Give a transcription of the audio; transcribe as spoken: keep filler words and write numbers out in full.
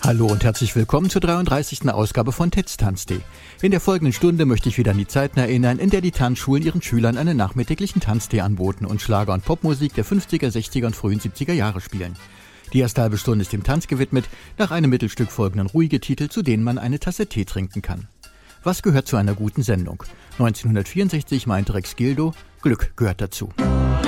Hallo und herzlich willkommen zur dreiunddreißigsten Ausgabe von Tetztanz.de. In der folgenden Stunde möchte ich wieder an die Zeiten erinnern, in der die Tanzschulen ihren Schülern einen nachmittäglichen Tanztee anboten und Schlager- und Popmusik der fünfziger, sechziger und frühen siebziger Jahre spielen. Die erste halbe Stunde ist dem Tanz gewidmet, nach einem Mittelstück folgenden ruhige Titel, zu denen man eine Tasse Tee trinken kann. Was gehört zu einer guten Sendung? neunzehnhundertvierundsechzig meinte Rex Gildo, Glück gehört dazu.